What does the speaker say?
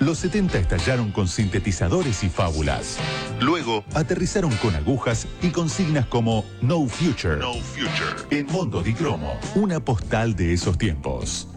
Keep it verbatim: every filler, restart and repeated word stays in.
Los setenta estallaron con sintetizadores y fábulas. Luego aterrizaron con agujas y consignas como No Future. No Future. En Mondo di Cromo, una postal de esos tiempos.